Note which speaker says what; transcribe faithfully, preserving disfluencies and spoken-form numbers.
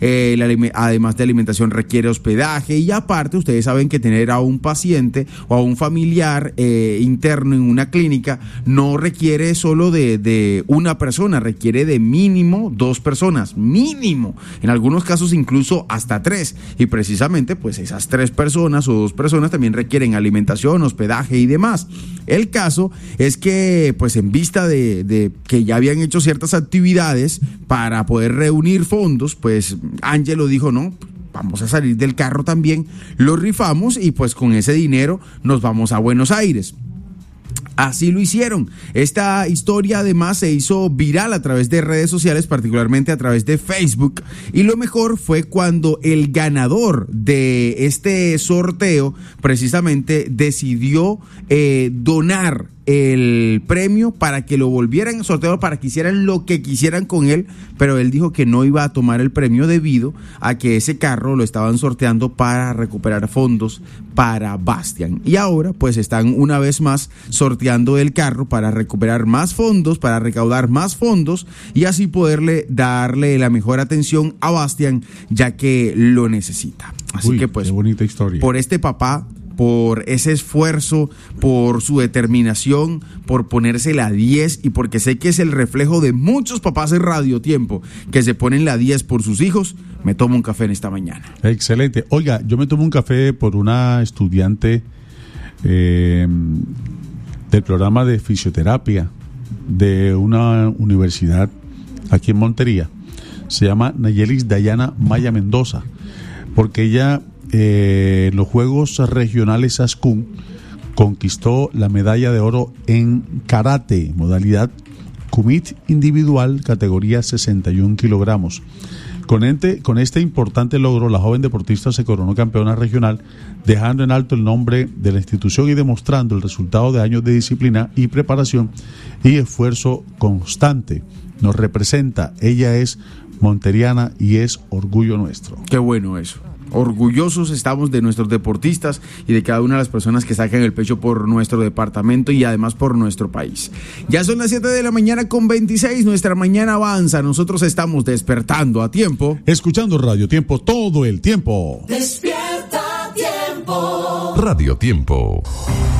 Speaker 1: eh, la, además de alimentación requiere hospedaje y aparte ustedes saben que tener a un paciente o a un familiar eh, interno en una clínica no requiere solo de, de una persona, requiere de mínimo dos personas, mínimo, en algunos casos incluso hasta tres, y precisamente pues esas tres personas o dos personas también requieren alimentación, hospedaje y demás. El caso es que pues en vista de, de que ya habían hecho ciertas actividades para poder reunir fondos, pues Ángelo dijo no, vamos a salir del carro también, lo rifamos y pues con ese dinero nos vamos a Buenos Aires. Así lo hicieron. Esta historia además se hizo viral a través de redes sociales, particularmente a través de Facebook, y lo mejor fue cuando el ganador de este sorteo precisamente decidió eh, donar el premio para que lo volvieran a sortear, para que hicieran lo que quisieran con él, pero él dijo que no iba a tomar el premio debido a que ese carro lo estaban sorteando para recuperar fondos para Bastian, y ahora pues están una vez más sorteando el carro para recuperar más fondos, para recaudar más fondos y así poderle darle la mejor atención a Bastian, ya que lo necesita. Así
Speaker 2: Uy,
Speaker 1: que pues
Speaker 2: qué bonita historia.
Speaker 1: Por este papá, por ese esfuerzo, por su determinación, por ponerse la diez y porque sé que es el reflejo de muchos papás en Radio Tiempo que se ponen la diez por sus hijos, me tomo un café en esta mañana.
Speaker 2: Excelente. Oiga, yo me tomo un café por una estudiante eh, del programa de fisioterapia de una universidad aquí en Montería. Se llama Nayelis Dayana Maya Mendoza, porque ella Eh, en los Juegos Regionales Ascún conquistó la medalla de oro en karate, modalidad kumite individual, categoría sesenta y un kilogramos. Con este, con este importante logro, la joven deportista se coronó campeona regional, dejando en alto el nombre de la institución y demostrando el resultado de años de disciplina y preparación y esfuerzo constante. Nos representa, ella es monteriana y es orgullo nuestro.
Speaker 1: Qué bueno eso. Orgullosos estamos de nuestros deportistas y de cada una de las personas que sacan el pecho por nuestro departamento y además por nuestro país. Ya son las siete de la mañana con veintiséis, nuestra mañana avanza, nosotros estamos despertando a tiempo.
Speaker 2: Escuchando Radio Tiempo todo el tiempo.
Speaker 3: Despierta Tiempo.
Speaker 4: Radio Tiempo.